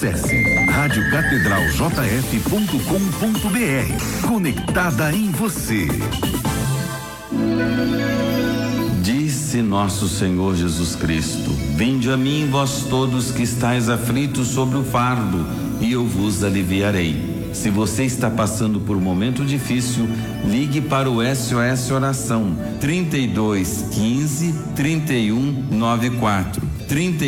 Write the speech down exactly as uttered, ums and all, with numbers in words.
Acesse rádio catedral j f ponto com ponto b r. Conectada em você. Disse nosso Senhor Jesus Cristo: vinde a mim, vós todos que estáis aflitos sobre o fardo, e eu vos aliviarei. Se você está passando por um momento difícil, ligue para o S O S Oração trinta e dois, quinze, trinta e um, noventa e quatro. trinta